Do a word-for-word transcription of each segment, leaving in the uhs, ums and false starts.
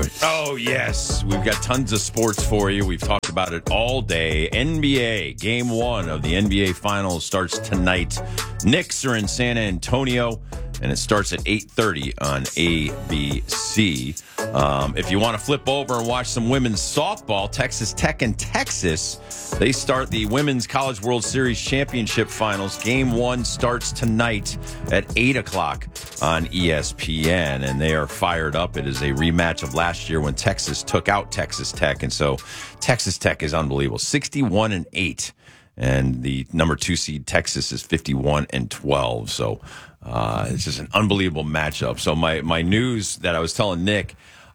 sports. Oh, yes. We've got tons of sports for you. We've talked about it all day. N B A, game one of the N B A Finals starts tonight. Knicks are in San Antonio, and it starts at eight thirty on A B C. Um, if you want to flip over and watch some women's softball, Texas Tech and Texas, they start the Women's College World Series Championship Finals. Game one starts tonight at eight o'clock on E S P N, and they are fired up. It is a rematch of last year when Texas took out Texas Tech, and so Texas Tech is unbelievable, sixty-one and eight, and the number two seed Texas is fifty-one and twelve. So uh, it's just an unbelievable matchup. So my my news that I was telling Nick.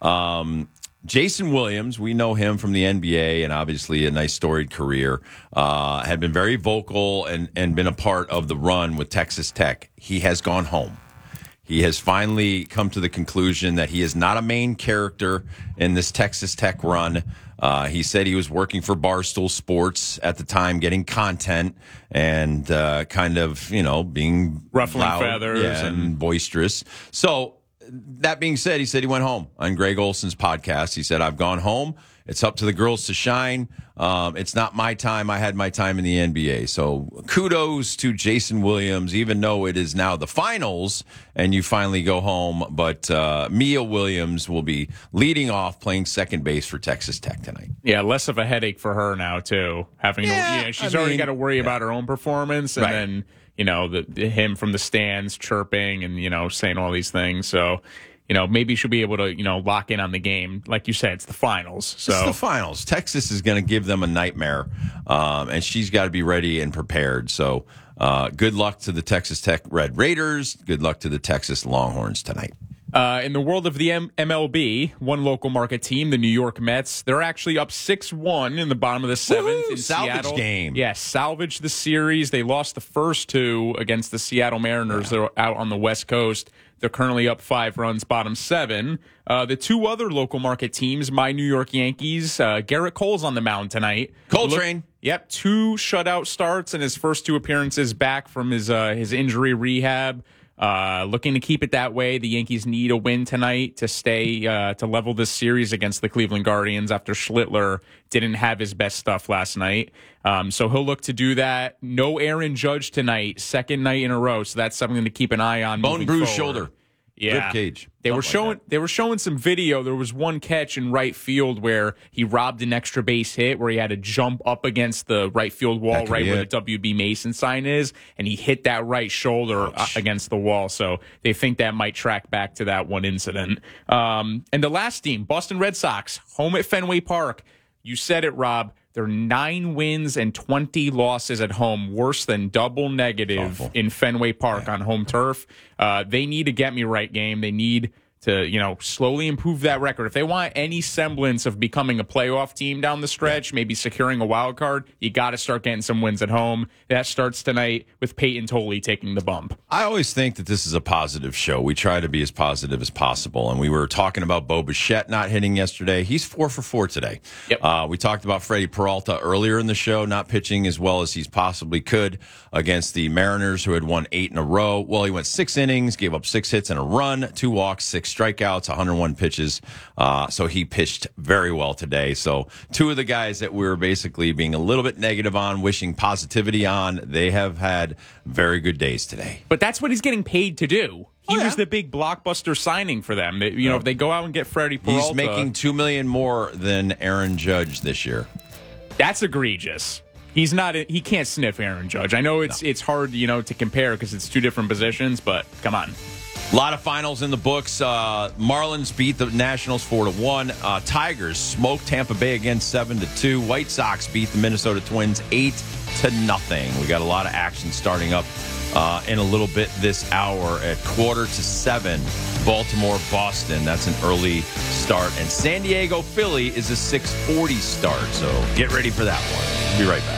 Um, Jason Williams, we know him from the N B A and obviously a nice storied career, uh, had been very vocal and, and been a part of the run with Texas Tech. He has gone home. He has finally come to the conclusion that he is not a main character in this Texas Tech run. Uh, he said he was working for Barstool Sports at the time, getting content and uh, kind of, you know, being ruffling loud, feathers yeah, and, and boisterous. So, that being said, he said he went home on Greg Olson's podcast. He said, I've gone home. It's up to the girls to shine. Um, it's not my time. I had my time in the N B A. So kudos to Jason Williams, even though it is now the finals and you finally go home. But uh, Mia Williams will be leading off, playing second base for Texas Tech tonight. Yeah, less of a headache for her now, too. Having yeah, to, yeah, she's I already mean, got to worry yeah. about her own performance, and right. then, you know, the, the him from the stands chirping and, you know, saying all these things. So, you know, maybe she'll be able to, you know, lock in on the game. Like you said, it's the finals. So it's the finals. Texas is going to give them a nightmare, um, and she's got to be ready and prepared. So uh, good luck to the Texas Tech Red Raiders. Good luck to the Texas Longhorns tonight. Uh, in the world of the M- MLB, one local market team, the New York Mets, they're actually up six one in the bottom of the seventh Woo, in salvage Seattle. game. Yeah, salvage the series. They lost the first two against the Seattle Mariners. Yeah. They're out on the West Coast. They're currently up five runs, bottom seven. Uh, the two other local market teams, my New York Yankees, uh, Garrett Cole's on the mound tonight. Coltrane. Look, yep, two shutout starts in his first two appearances back from his uh, his injury rehab. Uh, looking to keep it that way. The Yankees need a win tonight to stay uh, to level this series against the Cleveland Guardians after Schlittler didn't have his best stuff last night. Um, so he'll look to do that. No Aaron Judge tonight, second night in a row. So that's something to keep an eye on. Bone bruised forward. shoulder. Yeah, rib cage. They were Something showing. like they were showing some video. There was one catch in right field where he robbed an extra base hit, where he had to jump up against the right field wall, right where the W B Mason sign is, and he hit that right shoulder Ouch. against the wall. So they think that might track back to that one incident. Um, and the last team, Boston Red Sox, home at Fenway Park. You said it, Rob. They're nine wins and twenty losses at home, worse than double negative Awful. in Fenway Park yeah. on home turf. Uh, they need a get-me-right game. They need to, you know, slowly improve that record. If they want any semblance of becoming a playoff team down the stretch, yeah. maybe securing a wild card, you got to start getting some wins at home. That starts tonight with Peyton Tolley taking the bump. I always think that this is a positive show. We try to be as positive as possible. And we were talking about Bo Bichette not hitting yesterday. He's four for four today. Yep. Uh, we talked about Freddie Peralta earlier in the show, not pitching as well as he's possibly could against the Mariners, who had won eight in a row. Well, he went six innings, gave up six hits and a run, two walks, six strikeouts, one hundred one pitches. Uh, so he pitched very well today. So two of the guys that we were basically being a little bit negative on, wishing positivity on, they have had very good days today. But that's what he's getting paid to do. He oh, yeah. was the big blockbuster signing for them. They, you know, if they go out and get Freddie Peralta, he's making two million dollars more than Aaron Judge this year. That's egregious. He's not. He can't sniff Aaron Judge. I know it's no. it's hard, you know, to compare because it's two different positions. But come on. A lot of finals in the books. Uh, Marlins beat the Nationals four to one. Uh, Tigers smoked Tampa Bay again seven to two. White Sox beat the Minnesota Twins eight to nothing. We got a lot of action starting up uh, in a little bit this hour at quarter to seven. Baltimore, Boston. That's an early start. And San Diego, Philly is a six forty start. So get ready for that one. Be right back.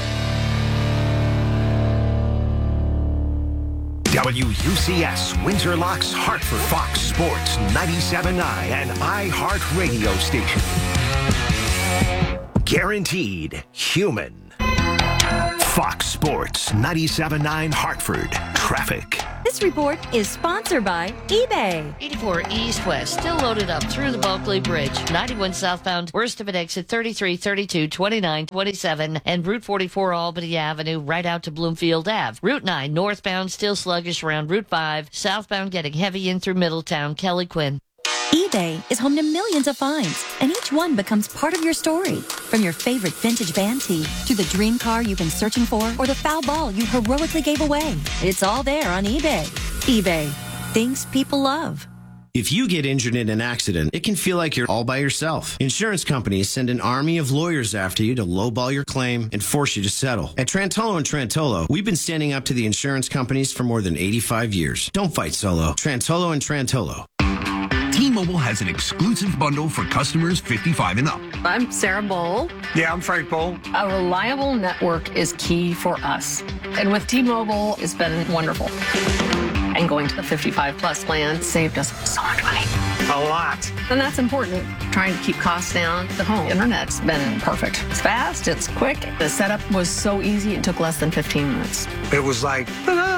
W U C S, Windsor Locks, Hartford, Fox Sports, ninety-seven point nine, and iHeart Radio Station. Guaranteed human. Fox Sports ninety-seven point nine Hartford. Traffic. This report is sponsored by eBay. eighty-four East-West, still loaded up through the Bulkley Bridge. ninety-one southbound, worst of it exit thirty-three, thirty-two, twenty-nine, twenty-seven, and Route forty-four Albany Avenue right out to Bloomfield Ave. Route nine northbound, still sluggish around Route five. Southbound getting heavy in through Middletown. Kelly Quinn. eBay is home to millions of finds, and each one becomes part of your story. From your favorite vintage band tee to the dream car you've been searching for or the foul ball you heroically gave away. It's all there on eBay. eBay. Things people love. If you get injured in an accident, it can feel like you're all by yourself. Insurance companies send an army of lawyers after you to lowball your claim and force you to settle. At Trantolo and Trantolo, we've been standing up to the insurance companies for more than eighty-five years. Don't fight solo. Trantolo and Trantolo. T-Mobile has an exclusive bundle for customers fifty-five and up. I'm Sarah Bowl. Yeah, I'm Frank Bowl. A reliable network is key for us. And with T-Mobile, it's been wonderful. And going to the fifty-five plus plan saved us so much money. A lot. And that's important. Trying to keep costs down. The home internet's been perfect. It's fast, it's quick. The setup was so easy, it took less than fifteen minutes. It was like, ah.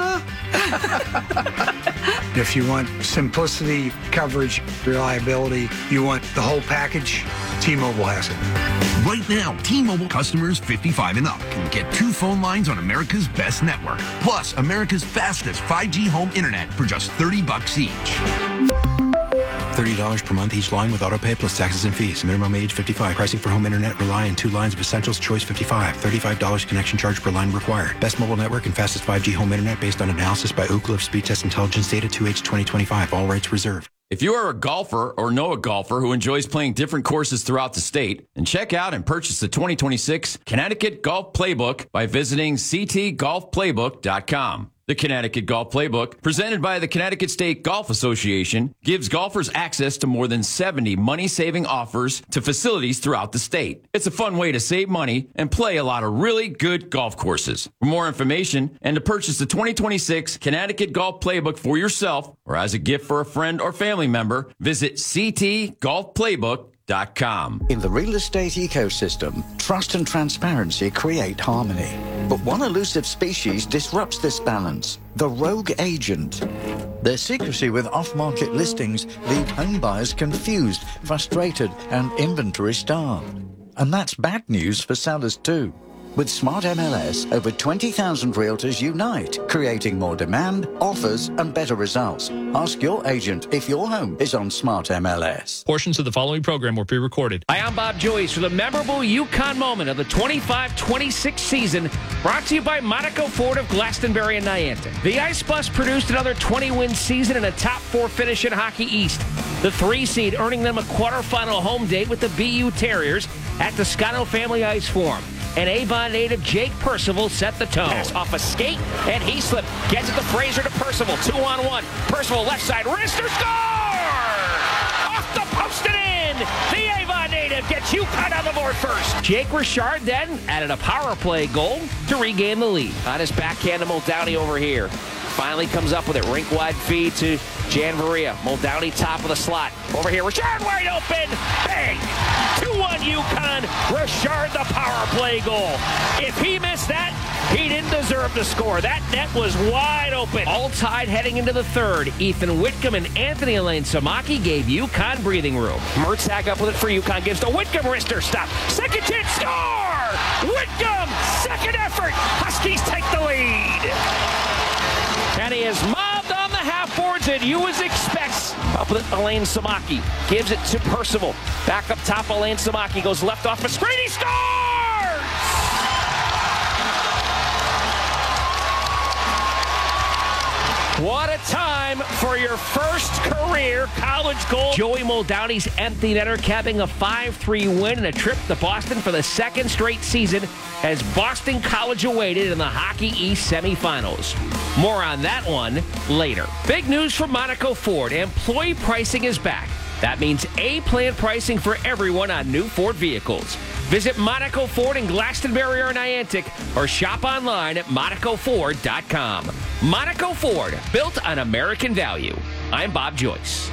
If you want simplicity, coverage, reliability, you want the whole package, T-Mobile has it. Right now, T-Mobile customers fifty-five and up can get two phone lines on America's best network, plus America's fastest five G home internet for just thirty bucks each. thirty dollars per month each line with autopay plus taxes and fees. Minimum age fifty-five. Pricing for home internet rely on two lines of Essentials Choice fifty-five. thirty-five dollars connection charge per line required. Best mobile network and fastest five G home internet based on analysis by Ookla of Speed Test Intelligence data two H twenty twenty-five. All rights reserved. If you are a golfer or know a golfer who enjoys playing different courses throughout the state, then check out and purchase the twenty twenty-six Connecticut Golf Playbook by visiting c t golf playbook dot com. The Connecticut Golf Playbook, presented by the Connecticut State Golf Association, gives golfers access to more than seventy money-saving offers to facilities throughout the state. It's a fun way to save money and play a lot of really good golf courses. For more information and to purchase the twenty twenty-six Connecticut Golf Playbook for yourself or as a gift for a friend or family member, visit c t golf playbook dot com. In the real estate ecosystem, trust and transparency create harmony. But one elusive species disrupts this balance, the rogue agent. Their secrecy with off-market listings leave home buyers confused, frustrated, and inventory starved. And that's bad news for sellers too. With Smart M L S, over twenty thousand realtors unite, creating more demand, offers, and better results. Ask your agent if your home is on Smart M L S. Portions of the following program were pre-recorded. Hi, I'm Bob Joyce for the memorable UConn moment of the twenty-five twenty-six season, brought to you by Monaco Ford of Glastonbury and Niantic. The Ice Bus produced another twenty-win season and a top four finish in Hockey East. The three seed earning them a quarterfinal home date with the B U Terriers at the Scotto Family Ice Forum. And Avon native Jake Percival set the tone. Pass off a skate, and he slipped. Gets it to Fraser to Percival. Two on one. Percival left side. Wrister score! Off the post and in. The Avon native gets UConn on the board first. Jake Richard then added a power play goal to regain the lead. On his backhand to Muldowney over here. Finally comes up with it. Rink-wide feed to Jan Varia. Muldowney top of the slot. Over here, Richard wide open. Bang! two one UConn. Richard the power play goal. If he missed that, he didn't deserve to score. That net was wide open. All tied heading into the third. Ethan Whitcomb and Anthony Elaine Samaki gave UConn breathing room. Mertzak up with it for UConn. Gives to Whitcomb. Wrister stop. Second chance. Score! Whitcomb! Second effort. Huskies take the lead. And he is mobbed on the half boards, and you as expects. Up with it, Elaine Samaki. Gives it to Percival. Back up top, Elaine Samaki goes left off a screen. He scores! What a time for your first career college goal. Joey Muldowney's empty netter capping a five three win and a trip to Boston for the second straight season as Boston College awaited in the Hockey East semifinals. More on that one later. Big news from Monaco Ford. Employee pricing is back. That means A-plan pricing for everyone on new Ford vehicles. Visit Monaco Ford in Glastonbury or Niantic or shop online at monaco ford dot com. Monaco Ford, built on American value. I'm Bob Joyce.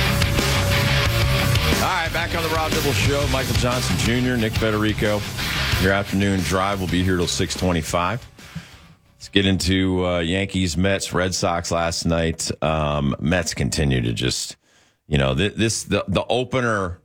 All right, back on the Rob Dibble Show. Michael Johnson Junior, Nick Federico. Your afternoon drive will be here till six twenty-five. Let's get into uh, Yankees, Mets, Red Sox last night. Um, Mets continue to just, you know, th- this the the opener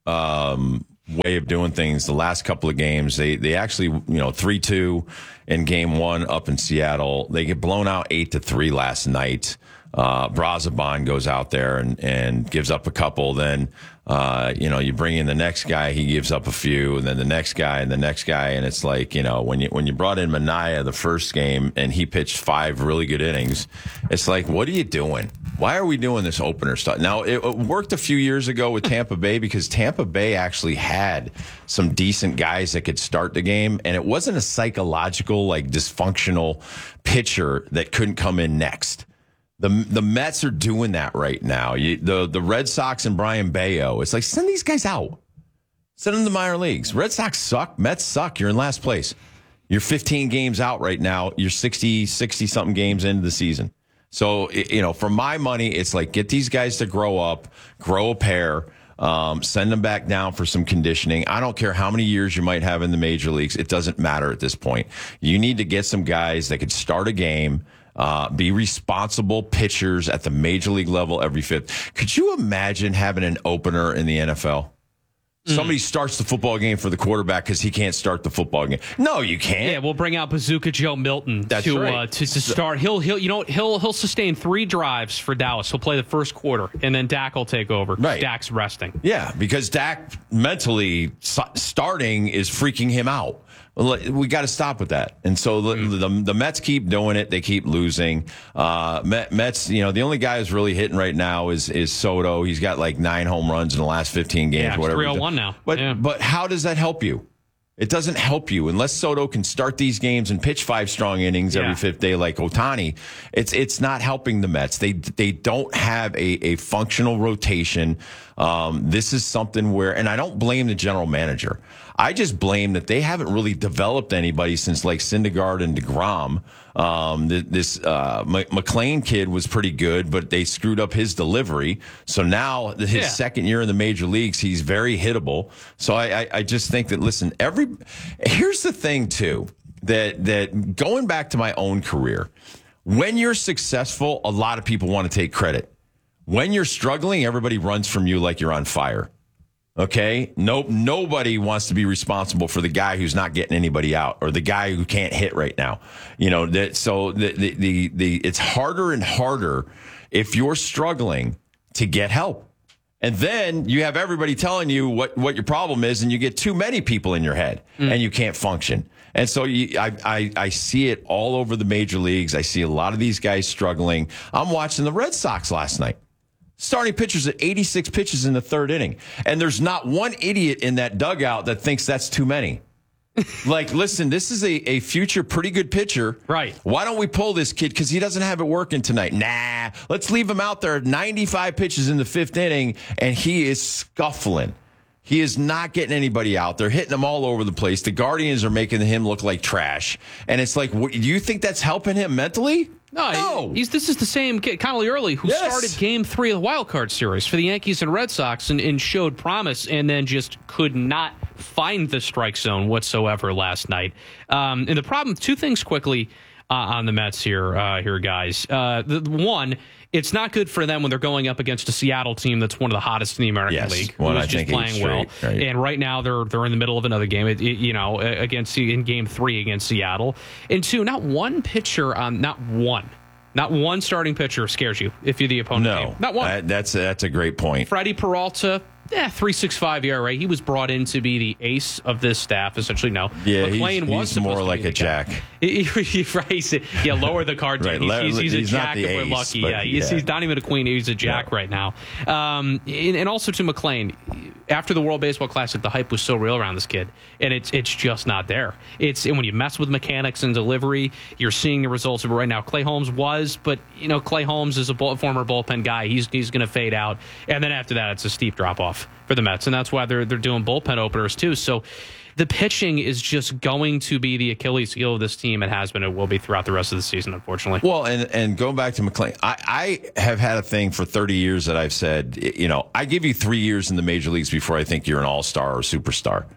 um, way of doing things. The last couple of games, they they actually, you know, three two in game one up in Seattle. They get blown out eight to three last night. Uh, Brazaban goes out there and, and gives up a couple. Then, uh, you know, you bring in the next guy, he gives up a few, and then the next guy and the next guy. And it's like, you know, when you, when you brought in Manaea the first game and he pitched five really good innings, it's like, what are you doing? Why are we doing this opener stuff? Now, it, it worked a few years ago with Tampa Bay because Tampa Bay actually had some decent guys that could start the game. And it wasn't a psychological, like dysfunctional pitcher that couldn't come in next. The the Mets are doing that right now. You, the the Red Sox and Brian Bayo. It's like, send these guys out. Send them to the minor leagues. Red Sox suck. Mets suck. You're in last place. You're fifteen games out right now. You're sixty, sixty-something games into the season. So, you know, for my money, it's like, get these guys to grow up, grow a pair, um, send them back down for some conditioning. I don't care how many years you might have in the major leagues. It doesn't matter at this point. You need to get some guys that could start a game, Uh, be responsible pitchers at the major league level every fifth. Could you imagine having an opener in the N F L? Mm. Somebody starts the football game for the quarterback because he can't start the football game. No, you can't. Yeah, we'll bring out Bazooka Joe Milton That's to, right. uh, to to start. He'll he'll you know he'll he'll sustain three drives for Dallas. He'll play the first quarter, and then Dak will take over. Right. Dak's resting. Yeah, because Dak mentally starting is freaking him out. We got to stop with that. And so the, mm. the the Mets keep doing it. They keep losing. Uh, Mets, you know, the only guy who's really hitting right now is is Soto. He's got like nine home runs in the last fifteen games. Yeah, whatever. three oh one now. But yeah. but how does that help you? It doesn't help you unless Soto can start these games and pitch five strong innings every yeah. fifth day like Ohtani. It's it's not helping the Mets. They they don't have a, a functional rotation. Um, this is something where, and I don't blame the general manager. I just blame that they haven't really developed anybody since like Syndergaard and DeGrom. Um, this uh, McClain kid was pretty good, but they screwed up his delivery. So now his yeah. second year in the major leagues, he's very hittable. So I, I, I just think that, listen, every here's the thing, too, that that going back to my own career, when you're successful, a lot of people want to take credit. When you're struggling, everybody runs from you like you're on fire. Okay? Nope. Nobody wants to be responsible for the guy who's not getting anybody out or the guy who can't hit right now. You know, that so the, the, the, the, it's harder and harder if you're struggling to get help. And then you have everybody telling you what, what your problem is, and you get too many people in your head mm. and you can't function. And so you, I, I, I see it all over the major leagues. I see a lot of these guys struggling. I'm watching the Red Sox last night. Starting pitchers at eighty-six pitches in the third inning. And there's not one idiot in that dugout that thinks that's too many. Like, listen, this is a, a future pretty good pitcher. Right. Why don't we pull this kid? Because he doesn't have it working tonight. Nah, let's leave him out there at ninety-five pitches in the fifth inning, and he is scuffling. He is not getting anybody out there, hitting them all over the place. The Guardians are making him look like trash. And it's like, what, do you think that's helping him mentally? No, no. He's, this is the same kid, Connolly Early, who yes. started game three of the wild card series for the Yankees and Red Sox and, and showed promise and then just could not find the strike zone whatsoever last night. Um, and the problem, two things quickly uh, on the Mets here, uh, here guys. Uh, the, one, it's not good for them when they're going up against a Seattle team that's one of the hottest in the American yes, League, one who's I just think playing well. Right. And right now they're they're in the middle of another game, it, it, you know, against in game three against Seattle. And two, not one pitcher, um, not one. Not one starting pitcher scares you if you're the opponent. No, team. Not one. Uh, that's that's a great point. Freddie Peralta, yeah, three point six five E R A. He was brought in to be the ace of this staff. Essentially, no. Yeah, McClain he's, was he's more like a jack. He, he, right, yeah, lower the card. right, he's, he's, he's, he's a jack if ace, we're lucky. but, Yeah, he's, yeah. he's not even a queen. He's a jack yeah. right now. Um, and, and also to McClain, after the World Baseball Classic, the hype was so real around this kid, and it's it's just not there. It's and when you mess with mechanics and delivery, you're seeing the results of it right now. Clay Holmes was, but you know, Clay Holmes is a bull, former bullpen guy. He's he's going to fade out, and then after that, it's a steep drop off for the Mets, and that's why they're they're doing bullpen openers too. So the pitching is just going to be the Achilles heel of this team. It has been. It will be throughout the rest of the season, unfortunately. Well, and and going back to McClain, I, I have had a thing for thirty years that I've said, you know, I give you three years in the major leagues before I think you're an all-star or superstar.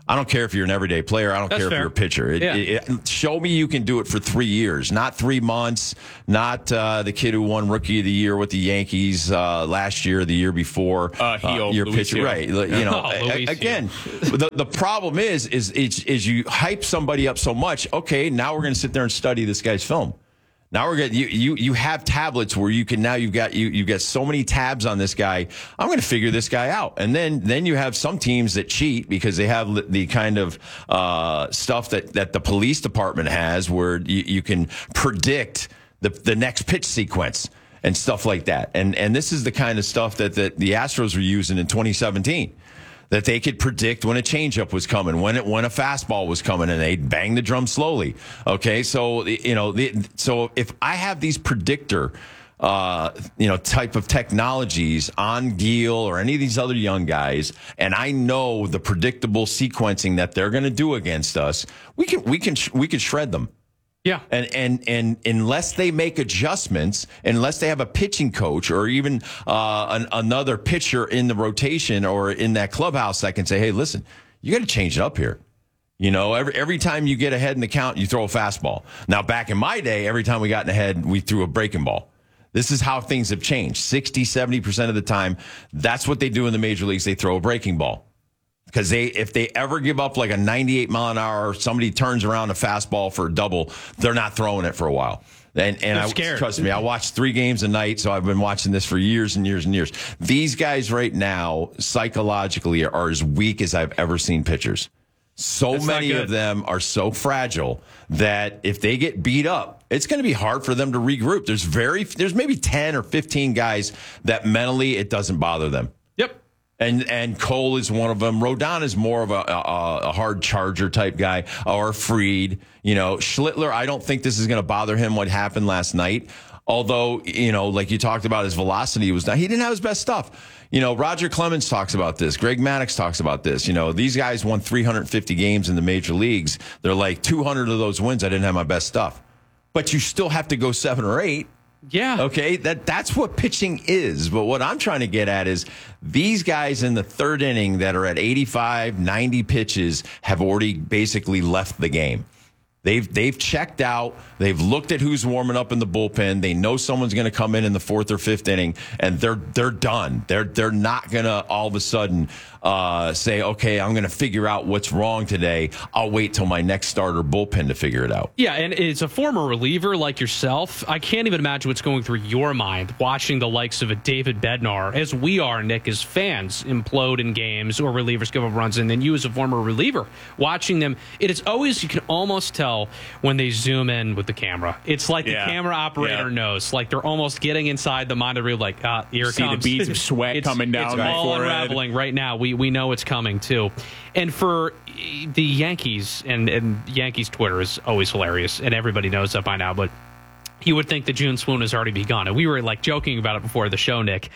I don't care if you're an everyday player. I don't That's care fair. if you're a pitcher. It, Yeah. it, it, show me you can do it for three years, not three months, not uh, the kid who won Rookie of the Year with the Yankees uh, last year, the year before. Uh, Heel, your Luis pitcher, Heel. right? You know, Oh, a- Luis again, the the problem is is is, is you hype somebody up so much. Okay, now we're going to sit there and study this guy's film. Now we're getting you, you. You have tablets where you can now you've got you you get so many tabs on this guy. I'm going to figure this guy out, and then then you have some teams that cheat because they have the kind of uh, stuff that that the police department has, where you, you can predict the the next pitch sequence and stuff like that. And and this is the kind of stuff that that the Astros were using in twenty seventeen. That they could predict when a changeup was coming, when it when a fastball was coming, and they'd bang the drum slowly. Okay, so you know, the, so if I have these predictor, uh, you know, type of technologies on Gil or any of these other young guys, and I know the predictable sequencing that they're going to do against us, we can we can we can shred them. Yeah. And, and and unless they make adjustments, unless they have a pitching coach or even uh, an, another pitcher in the rotation or in that clubhouse that can say, hey, listen, you got to change it up here. You know, every every time you get ahead in the count, you throw a fastball. Now, back in my day, every time we got in ahead, we threw a breaking ball. This is how things have changed. sixty, seventy percent of the time, that's what they do in the major leagues. They throw a breaking ball. Because they, if they ever give up like a ninety-eight mile an hour, somebody turns around a fastball for a double, they're not throwing it for a while. And, and I, scared. trust me, I watch three games a night, so I've been watching this for years and years and years. These guys right now, psychologically, are as weak as I've ever seen pitchers. So That's not many good. of them are so fragile that if they get beat up, it's going to be hard for them to regroup. There's very, there's maybe ten or fifteen guys that mentally it doesn't bother them. Yep. And and Cole is one of them. Rodon is more of a, a, a hard charger type guy, or Fried. You know, Schlittler, I don't think this is going to bother him what happened last night. Although, you know, like you talked about, his velocity was not, he didn't have his best stuff. You know, Roger Clemens talks about this. Greg Maddux talks about this. You know, these guys won three hundred fifty games in the major leagues. They're like two hundred of those wins, I didn't have my best stuff. But you still have to go seven or eight. Yeah. Okay, that that's what pitching is. But what I'm trying to get at is these guys in the third inning that are at eighty-five, ninety pitches have already basically left the game. They've they've checked out. They've looked at who's warming up in the bullpen. They know someone's going to come in in the fourth or fifth inning, and they're they're done. They're they're not going to all of a sudden uh, say, okay, I'm going to figure out what's wrong today. I'll wait till my next starter bullpen to figure it out. Yeah, and as a former reliever like yourself, I can't even imagine what's going through your mind watching the likes of a David Bednar, as we are, Nick, as fans, implode in games or relievers give up runs, and then you as a former reliever watching them. It is always, you can almost tell when they zoom in with the camera. It's like Yeah. the camera operator Yeah. knows, like they're almost getting inside the mind of the real, like, ah, here it See the comes. beads of sweat It's- coming down It's my all forehead. unraveling right now. We we know it's coming too. And for the Yankees, and, and Yankees Twitter is always hilarious, and everybody knows that by now, but you would think the June swoon has already begun. And we were like joking about it before the show, Nick.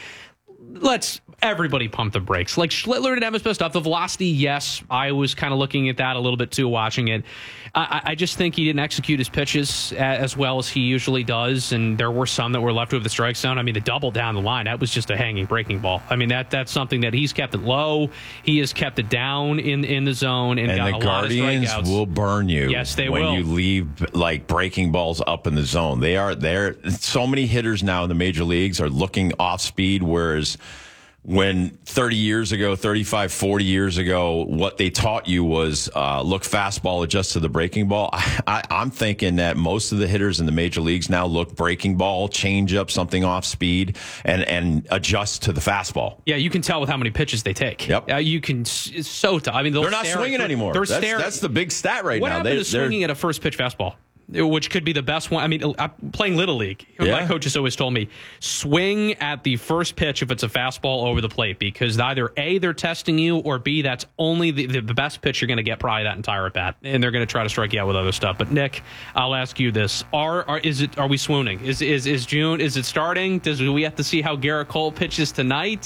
Let's everybody pump the brakes. Like, Schlittler didn't have his best stuff. The velocity, yes, I was kind of looking at that a little bit too, watching it. I, I just think he didn't execute his pitches as well as he usually does, and there were some that were left with the strike zone. I mean, the double down the line, that was just a hanging breaking ball. I mean, that that's something that he's kept it low. He has kept it down in, in the zone and, And got the a lot of Guardians strikeouts. will burn you. Yes, they when will. you leave like breaking balls up in the zone. They are there. So many hitters now in the major leagues are looking off speed, whereas when thirty years ago, thirty-five, forty years ago, what they taught you was uh, look fastball, adjust to the breaking ball. I, I, I'm thinking that most of the hitters in the major leagues now look breaking ball, change up something off speed, and, and adjust to the fastball. Yeah, you can tell with how many pitches they take. Yep. Uh, you can, it's so tough. I mean, they'll They're not stare at- swinging anymore. They're That's, staring. that's the big stat right what now. happened They- to they're- swinging at a first pitch fastball, which could be the best one? I mean, I'm playing Little League. My Yeah. coach has always told me, swing at the first pitch if it's a fastball over the plate, because either A, they're testing you, or B, that's only the, the, the best pitch you're going to get probably that entire at bat, and they're going to try to strike you out with other stuff. But Nick, I'll ask you this: Are are is it are we swooning? Is is is June? Is it starting? Does do we have to see how Garrett Cole pitches tonight?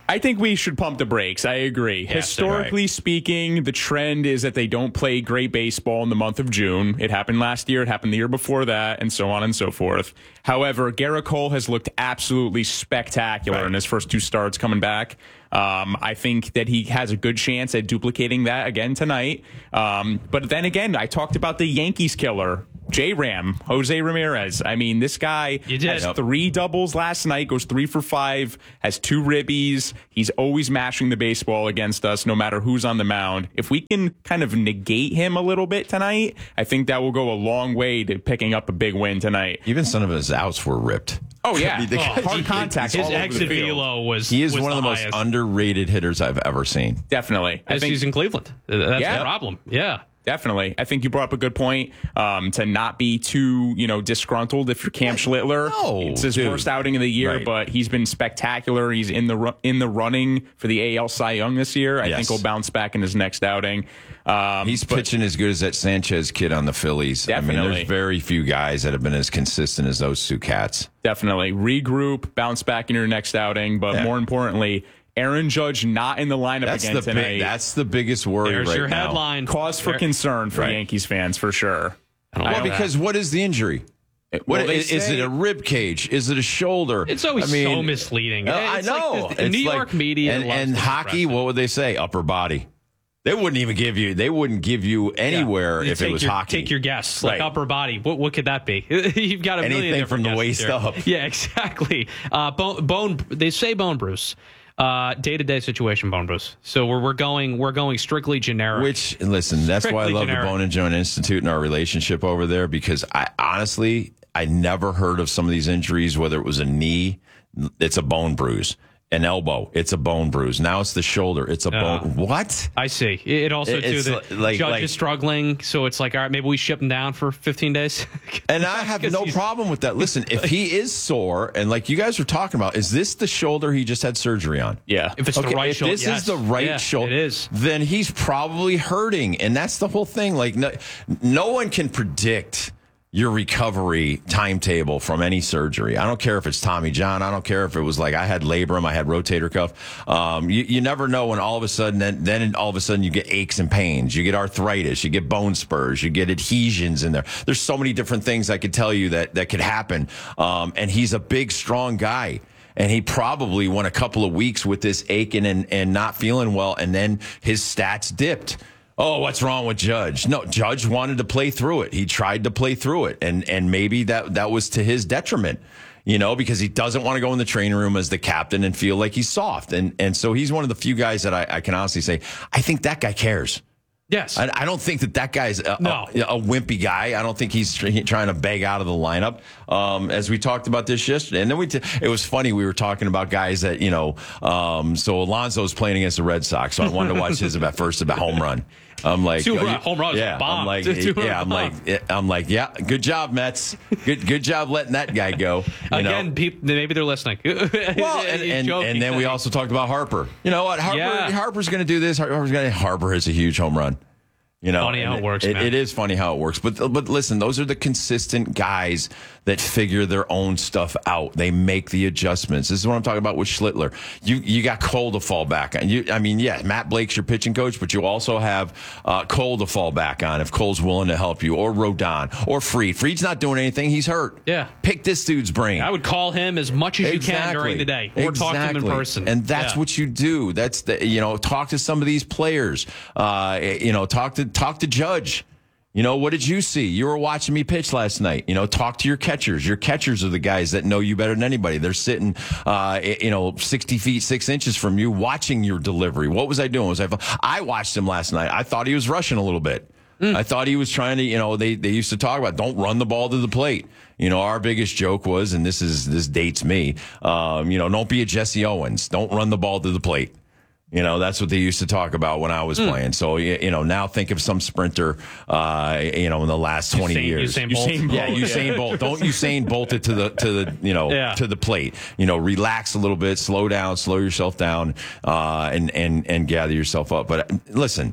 I think we should pump the brakes. I agree. Yeah, Historically right. speaking, the trend is that they don't play great baseball in the month of June. It happened last year. It happened the year before that, and so on and so forth. However, Garrett Cole has looked absolutely spectacular right. in his first two starts coming back. Um, I think that he has a good chance at duplicating that again tonight. Um, but then again, I talked about the Yankees killer, J-Ram, Jose Ramirez. I mean, this guy You did. has Yep. three doubles last night, goes three for five, has two ribbies. He's always mashing the baseball against us, no matter who's on the mound. If we can kind of negate him a little bit tonight, I think that will go a long way to picking up a big win tonight. Even some of his outs were ripped. Oh, yeah. I mean, the Oh, guy- hard contact His all over the exit field. velo was He is was one of the most highest. underrated hitters I've ever seen. Definitely. I As think he's in Cleveland. That's Yeah. the problem. Yeah. Definitely. I think you brought up a good point um, to not be too, you know, disgruntled if you're Cam Schlittler. No, it's his dude. worst outing of the year, Right. but he's been spectacular. He's in the ru- in the running for the A L Cy Young this year. I Yes. think he'll bounce back in his next outing. Um, He's but pitching as good as that Sanchez kid on the Phillies. I mean, Definitely. there's very few guys that have been as consistent as those two cats. Definitely. Regroup, bounce back in your next outing, but Yeah. more importantly, Aaron Judge not in the lineup That's again the tonight. big, that's the biggest worry There's right your now. headline. Cause for There- concern for Right. Yankees fans, for sure. I don't Well, know. because what is the injury? What, Well, they is, is say- it a rib cage? Is it a shoulder? It's always I mean, so misleading. Uh, I It's like know. the- the It's New like- York media and, loves and to hockey. express it. What would they say? Upper body. They wouldn't even give you. They wouldn't give you anywhere You if it take was your, hockey. Take your guess. Like Right. upper body. What what could that be? You've got a million Anything different from the guesses waist here. up. Yeah, exactly. Uh, bone, bone. They say bone bruise. Uh, day-to-day situation bone bruise. So we're we're going we're going strictly generic. Which, listen, that's why I Strictly love generic. the Bone and Joint Institute and our relationship over there, because I honestly, I never heard of some of these injuries, whether it was a knee, it's a bone bruise, an elbow, it's a bone bruise. Now it's the shoulder, it's a Uh, bone. What? I see. It also It- too it's the like- like- judge like- is struggling, so it's like all right, maybe we ship him down for fifteen days. And I have 'Cause no he's- problem with that. Listen, if he is sore, and like you guys were talking about, is this the shoulder he just had surgery on? Yeah. If it's Okay, the right if shoulder, this yes. is the right Yeah, shoulder, it is. then he's probably hurting, and that's the whole thing. Like, no, no one can predict your recovery timetable from any surgery. I don't care if it's Tommy John. I don't care if it was like I had labrum, I had rotator cuff. Um, you, you never know when all of a sudden, then, then all of a sudden you get aches and pains. You get arthritis. You get bone spurs. You get adhesions in there. There's so many different things I could tell you that that could happen. Um, and he's a big, strong guy. And he probably went a couple of weeks with this aching and, and not feeling well, and then his stats dipped. Oh, what's wrong with Judge? No, Judge wanted to play through it. He tried to play through it, and and maybe that that was to his detriment, you know, because he doesn't want to go in the training room as the captain and feel like he's soft. And and so he's one of the few guys that I, I can honestly say, I think that guy cares. Yes. I, I don't think that that guy's a, No. a, a wimpy guy. I don't think he's tr- trying to beg out of the lineup. Um, as we talked about this yesterday, and then we t- it was funny. We were talking about guys that you know. Um, so Alonso's playing against the Red Sox, so I wanted to watch his about first about home run. I'm like, Two oh, run- you- home runs, yeah. bomb. I'm like, Two- two yeah. I'm bomb. like, I'm like, yeah. Good job, Mets. Good, good job letting that guy go. You Again, know? peop maybe they're listening. Well, and, and, and then we also talked about Harper. You know what? Harper, Yeah. Harper's going to do this. Harper's going to. Harper has a huge home run. You know, Funny how and it works, It, man. it is funny how it works, but but listen, those are the consistent guys that figure their own stuff out. They make the adjustments. This is what I'm talking about with Schlittler. You you got Cole to fall back on. You, I mean, yeah, Matt Blake's your pitching coach, but you also have uh, Cole to fall back on if Cole's willing to help you, or Rodon, or Fried. Fried's not doing anything; he's hurt. Yeah. Pick this dude's brain. I would call him as much as you can during the day, or talk to him in Exactly. person. And that's Yeah. what you do. That's the, you know, talk to some of these players. Uh, you know, talk to talk to Judge. You know, what did you see? You were watching me pitch last night. You know, talk to your catchers. Your catchers are the guys that know you better than anybody. They're sitting, uh, you know, sixty feet, six inches from you, watching your delivery. What was I doing? Was I? I watched him last night. I thought he was rushing a little bit. I thought he was trying to, you know, they, they used to talk about don't run the ball to the plate. You know, our biggest joke was, and this is this dates me, um, you know, don't be a Jesse Owens. Don't run the ball to the plate. You know, that's what they used to talk about when I was Mm. playing. So, you, you know, now think of some sprinter, uh, you know, in the last twenty Usain- years. Usain Bolt. Usain Yeah, Bolt, Usain yeah. Bolt. Don't Usain Bolt it to the to the you know Yeah. to the plate. You know, relax a little bit, slow down, slow yourself down, uh, and and and gather yourself up. But uh, listen,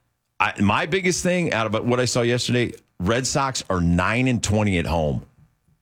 I, my biggest thing out of what I saw yesterday, Red Sox are nine and twenty at home.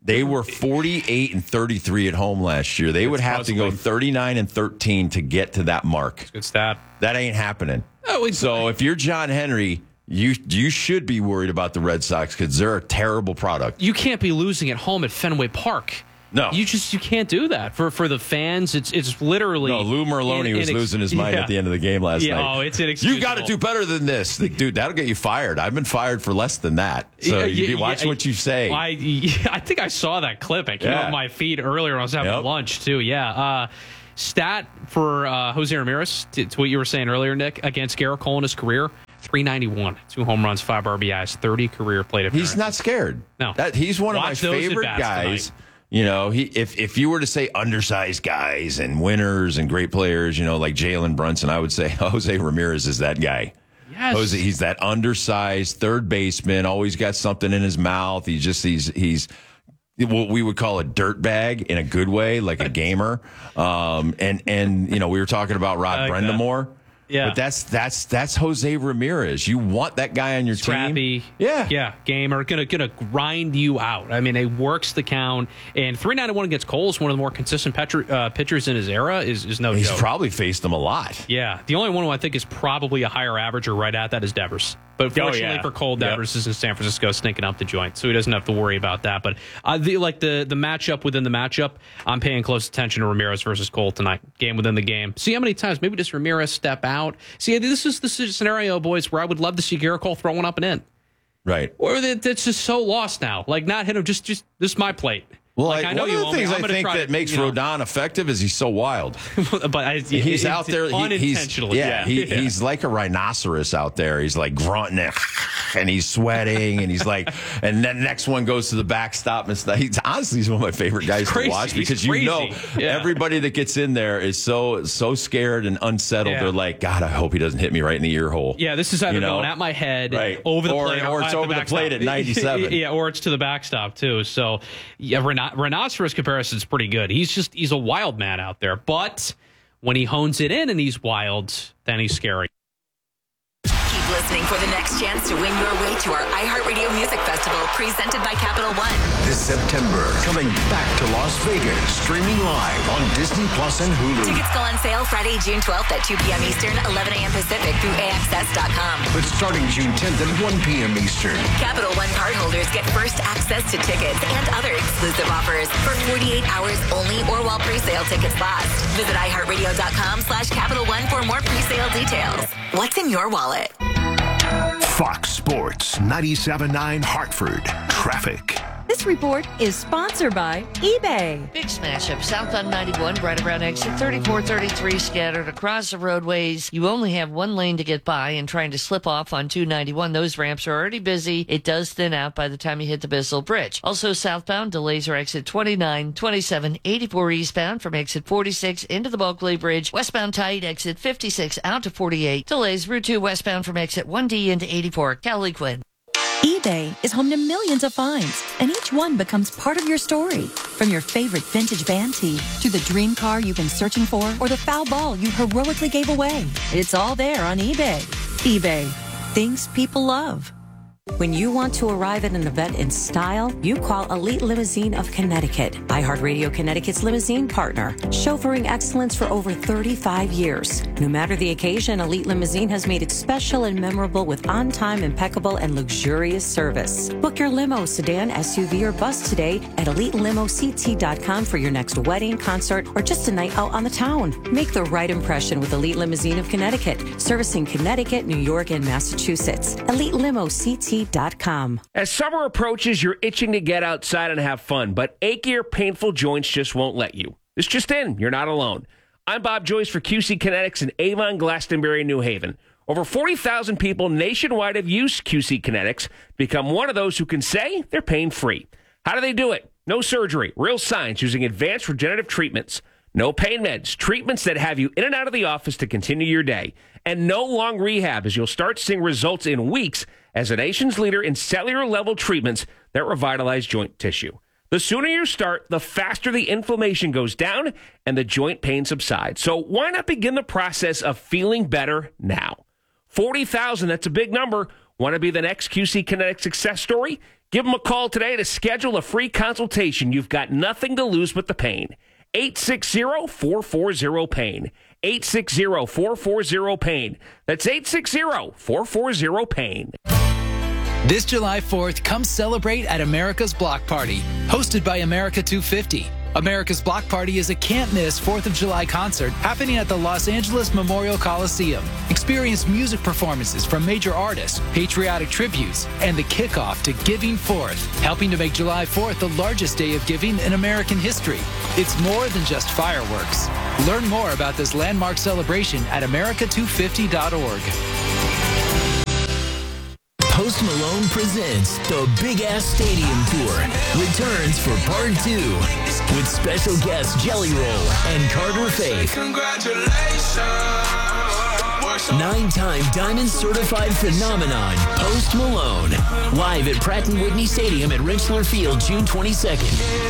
They were forty-eight and thirty-three at home last year. They That's would have puzzling. to go thirty-nine and thirteen to get to that mark. Good stat. That ain't happening. Oh, so if you're John Henry, you you should be worried about the Red Sox because they're a terrible product. You can't be losing at home at Fenway Park. No, you just you can't do that for for the fans. It's it's literally no. Lou Merloni in, was inex- losing his mind yeah. at the end of the game last yeah, night. Oh, it's inexcusable. You got to do better than this, dude. That'll get you fired. I've been fired for less than that. So Yeah, you yeah, watch yeah, what you say. I I think I saw that clip. It came Yeah. on my feed earlier when I was having Yep. lunch too. Yeah. Uh, stat for uh, Jose Ramirez to, to what you were saying earlier, Nick, against Garrett Cole in his career. three ninety-one, two home runs, five R B Is, thirty career plate appearances. He's not scared. No, that he's one Watch of my those favorite at-bats guys. tonight. You know, he if if you were to say undersized guys and winners and great players, you know, like Jalen Brunson, I would say Jose Ramirez is that guy. Yes. Jose, he's that undersized third baseman, always got something in his mouth. He's just he's he's what we would call a dirt bag in a good way, like a gamer. Um, and and you know, we were talking about Rod I like Brendamore. that. Yeah. But that's that's that's Jose Ramirez. You want that guy on your Scrappy, team. Yeah. yeah, gamer, gonna gonna grind you out. I mean, it works the count. And three ninety-one against Cole is one of the more consistent petr- uh, pitchers in his era. Is is no He's joke. probably faced them a lot. Yeah, the only one who I think is probably a higher average or right at that is Devers. But fortunately yeah. for Cole, Yep. Devers is in San Francisco sneaking up the joint, so he doesn't have to worry about that. But uh, the like the the matchup within the matchup, I'm paying close attention to Ramirez versus Cole tonight. Game within the game. See how many times maybe does Ramirez step out? See, this is the scenario, boys, where I would love to see Garrett Cole throw one up and in. Right. Or that it's just so lost now. Like not hit him. Just just this is my plate. Well, like, I, I know one you of the won't be. things I'm I gonna think try that to, makes you know. Rodon effective is he's so wild. but I, he's it, out there. He, he's unintentionally. yeah. Yeah, He, yeah. He's like a rhinoceros out there. He's like grunting and he's sweating and he's like, and then the next one goes to the backstop and stuff. He's honestly he's one of my favorite guys Crazy. to watch He's because you know crazy. Yeah. everybody that gets in there is so so scared and unsettled. Yeah. They're like, God, I hope he doesn't hit me right in the ear hole. Yeah, this is either You know? going at my head, Right. over the Or- plate, or it's at over the backstop. plate at ninety-seven. yeah, or it's to the backstop too. So, yeah, Rhino- rhinoceros comparison is pretty good. He's just he's a wild man out there, but when he hones it in and he's wild, then he's scary. Keep listening for the next chance to win your way to our iHeartRadio Music Festival presented by Capital One. This September, coming back to Las Vegas, streaming live on Disney Plus and Hulu. Tickets go on sale Friday, June twelfth at two p.m. Eastern, eleven a.m. Pacific through A X S dot com. But starting June tenth at one p.m. Eastern. Capital One cardholders get first access to tickets and other exclusive offers for forty-eight hours only or while presale tickets last. Visit iHeartRadio.com slash Capital One for more presale details. What's in your wallet? Fox Sports ninety-seven point nine Hartford. Traffic. This report is sponsored by eBay. Big smash up southbound ninety-one, right around exit thirty-four thirty-three, scattered across the roadways. You only have one lane to get by, and trying to slip off on two ninety-one. Those ramps are already busy. It does thin out by the time you hit the Bissell Bridge. Also southbound, delays are exit twenty-nine, twenty-seven, eighty-four eastbound from exit forty-six into the Bulkley Bridge. Westbound tight, exit fifty-six out to forty-eight. Delays Route two westbound from exit one D into eighty-four. Callie Quinn. eBay is home to millions of finds, and each one becomes part of your story. From your favorite vintage band tee to the dream car you've been searching for or the foul ball you heroically gave away. It's all there on eBay. eBay. Things people love. When you want to arrive at an event in style, you call Elite Limousine of Connecticut, iHeartRadio Connecticut's limousine partner, chauffeuring excellence for over thirty-five years. No matter the occasion, Elite Limousine has made it special and memorable with on-time, impeccable, and luxurious service. Book your limo, sedan, S U V, or bus today at elite limo c t dot com for your next wedding, concert, or just a night out on the town. Make the right impression with Elite Limousine of Connecticut, servicing Connecticut, New York, and Massachusetts. elite limo c t dot com. As summer approaches, you're itching to get outside and have fun, but achy or painful joints just won't let you. It's just in. You're not alone. I'm Bob Joyce for Q C Kinetics in Avon, Glastonbury, New Haven. Over forty thousand people nationwide have used Q C Kinetics to become one of those who can say they're pain-free. How do they do it? No surgery, real science using advanced regenerative treatments. No pain meds, treatments that have you in and out of the office to continue your day. And no long rehab, as you'll start seeing results in weeks as the nation's leader in cellular level treatments that revitalize joint tissue. The sooner you start, the faster the inflammation goes down and the joint pain subsides. So why not begin the process of feeling better now? forty thousand, that's a big number. Want to be the next Q C Kinetics success story? Give them a call today to schedule a free consultation. You've got nothing to lose but the pain. eight six zero, four four zero, PAIN. eight six zero, four four zero, PAIN. That's eight six zero, four four zero, PAIN. This July fourth, come celebrate at America's Block Party, hosted by America two fifty. America's Block Party is a can't-miss fourth of July concert happening at the Los Angeles Memorial Coliseum. Experience music performances from major artists, patriotic tributes, and the kickoff to Giving Fourth, helping to make July fourth the largest day of giving in American history. It's more than just fireworks. Learn more about this landmark celebration at america two fifty dot org. Post Malone presents the Big Ass Stadium Tour returns for part two with special guests Jelly Roll and Carter Faith. Congratulations. Nine-time Diamond Certified Phenomenon, Post Malone. Live at Pratt and Whitney Stadium at Rensselaer Field, June twenty-second.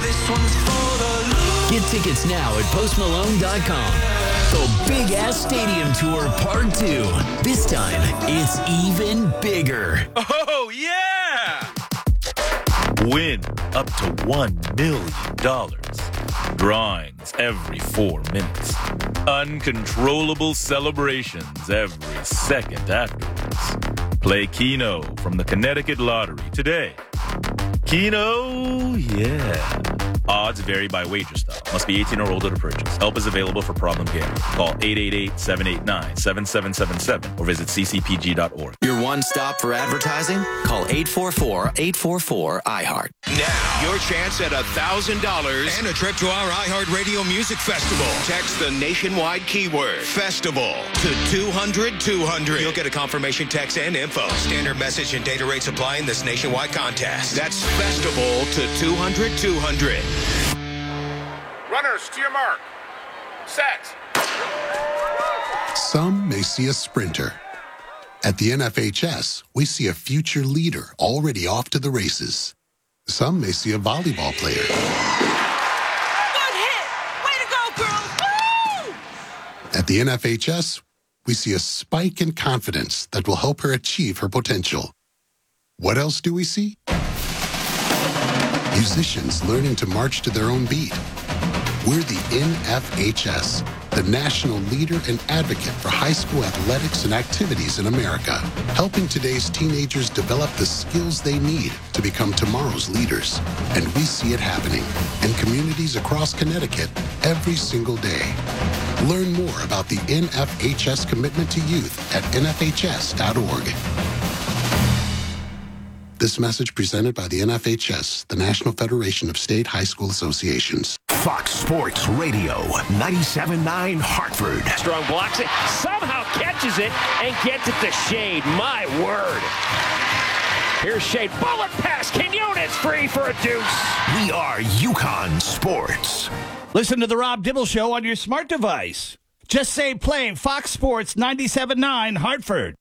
Get tickets now at post malone dot com. The Big Ass Stadium Tour Part two. This time, it's even bigger. Oh, yeah! Win up to one million dollars. Grinds every four minutes. Uncontrollable celebrations every second afterwards. Play Keno from the Connecticut Lottery today. Keno, yeah. Odds vary by wager style. Must be eighteen or older to purchase. Help is available for problem gambling. Call eight eight eight, seven eight nine, seven seven seven seven or visit c c p g dot org. Your one stop for advertising? Call eight four four, eight four four, I heart. Now, your chance at one thousand dollars and a trip to our iHeartRadio Music Festival. Text the nationwide keyword FESTIVAL to two hundred two hundred. You'll get a confirmation text and info. Standard message and data rates apply in this nationwide contest. That's FESTIVAL to two hundred two hundred. Runners, to your mark. Set. Some may see a sprinter. At the N F H S, we see a future leader already off to the races. Some may see a volleyball player. Good hit! Way to go, girls! Woo! At the N F H S, we see a spike in confidence that will help her achieve her potential. What else do we see? Musicians learning to march to their own beat. We're the N F H S, the national leader and advocate for high school athletics and activities in America, helping today's teenagers develop the skills they need to become tomorrow's leaders. And we see it happening in communities across Connecticut every single day. Learn more about the N F H S commitment to youth at N F H S dot org. This message presented by the N F H S, the National Federation of State High School Associations. Fox Sports Radio, ninety-seven point nine Hartford. Strong blocks it, somehow catches it, and gets it to Shade. My word. Here's Shade. Bullet pass. Quinones free for a deuce. We are UConn Sports. Listen to the Rob Dibble Show on your smart device. Just say play Fox Sports ninety-seven point nine Hartford.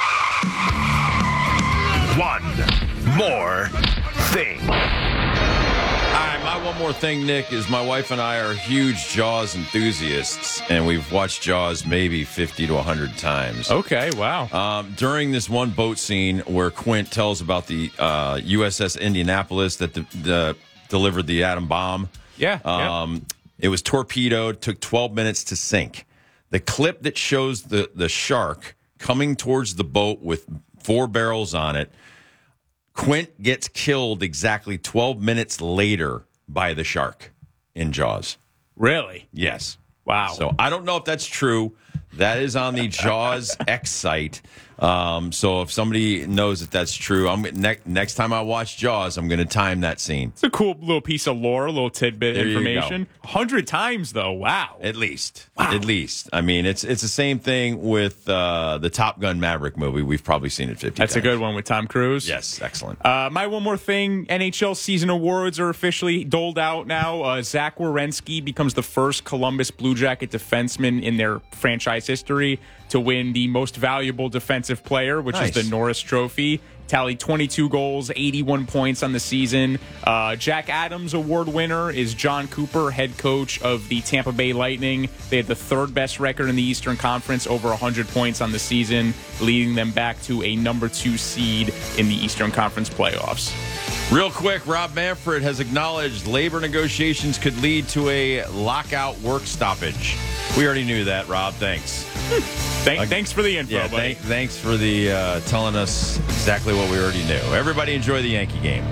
One more thing. All right, my one more thing, Nick, is my wife and I are huge Jaws enthusiasts, and we've watched Jaws maybe fifty to one hundred times. Okay, wow. Um, during this one boat scene where Quint tells about the uh, U S S Indianapolis that the, the, delivered the atom bomb. Yeah. Um, yeah. It was torpedoed, took twelve minutes to sink. The clip that shows the, the shark coming towards the boat with four barrels on it, Quint gets killed exactly twelve minutes later by the shark in Jaws. Really? Yes. Wow. So I don't know if that's true. That is on the Jaws X site. Um, so if somebody knows that that's true, I'm ne- next time I watch Jaws, I'm going to time that scene. It's a cool little piece of lore, a little tidbit There you information. A hundred times, though. Wow. At least. Wow. At least. I mean, it's it's the same thing with uh, the Top Gun Maverick movie. We've probably seen it fifty That's times. a good one with Tom Cruise. Yes, excellent. Uh, my one more thing, N H L season awards are officially doled out now. Uh, Zach Werenski becomes the first Columbus Blue Jacket defenseman in their franchise history to win the most valuable defensive player, which Nice. is the Norris Trophy. Tallied twenty-two goals, eighty-one points on the season. Uh, Jack Adams Award winner is John Cooper, head coach of the Tampa Bay Lightning. They had the third best record in the Eastern Conference, over one hundred points on the season, leading them back to a number two seed in the Eastern Conference playoffs. Real quick, Rob Manfred has acknowledged labor negotiations could lead to a lockout work stoppage. We already knew that, Rob. Thanks. Thank, uh, thanks for the info, yeah, buddy. Th- thanks for the uh, telling us exactly what we already knew. Everybody enjoy the Yankee game.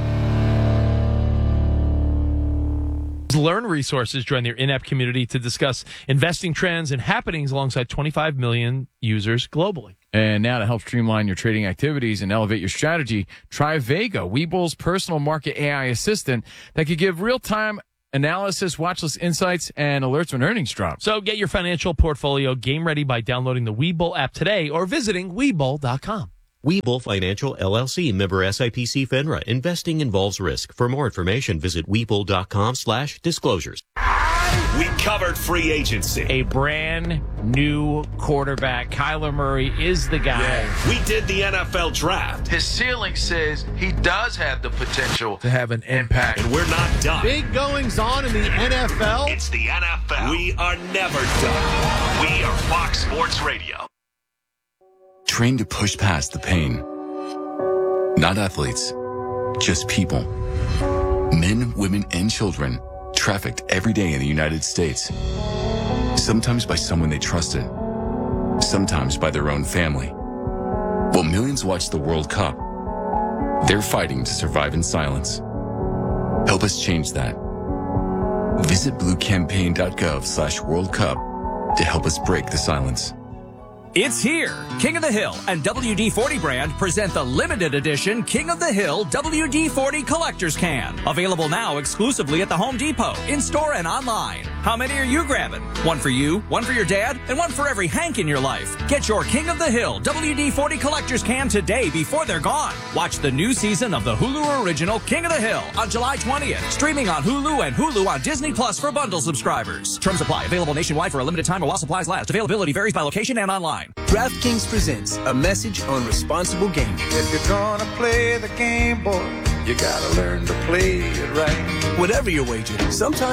Learn resources join their in-app community to discuss investing trends and happenings alongside twenty-five million users globally. And now to help streamline your trading activities and elevate your strategy, try Vega, Webull's personal market A I assistant that could give real-time analysis, watchlist insights, and alerts when earnings drop. So get your financial portfolio game ready by downloading the Webull app today or visiting Webull dot com. Webull Financial, L L C, member S I P C FINRA. Investing involves risk. For more information, visit Webull dot com slash disclosures. We covered free agency. A brand new quarterback. Kyler Murray is the guy. Yeah. We did the N F L draft. His ceiling says he does have the potential to have an impact. And we're not done. Big goings on in the N F L. It's the N F L. We are never done. We are Fox Sports Radio. Trained to push past the pain. Not athletes, just people. Men, women, and children trafficked every day in the United States. Sometimes by someone they trusted. Sometimes by their own family. While millions watch the World Cup, they're fighting to survive in silence. Help us change that. Visit bluecampaign.gov slash World Cup to help us break the silence. It's here. King of the Hill and W D forty brand present the limited edition King of the Hill W D forty Collector's Can. Available now exclusively at the Home Depot, in-store and online. How many are you grabbing? One for you, one for your dad, and one for every Hank in your life. Get your King of the Hill W D forty Collector's Can today before they're gone. Watch the new season of the Hulu original King of the Hill on July twentieth. Streaming on Hulu and Hulu on Disney Plus for bundle subscribers. Terms apply. Available nationwide for a limited time or while supplies last. Availability varies by location and online. DraftKings presents a message on responsible gaming. If you're gonna play the game, boy, you gotta learn to play it right. Whatever your wager, sometimes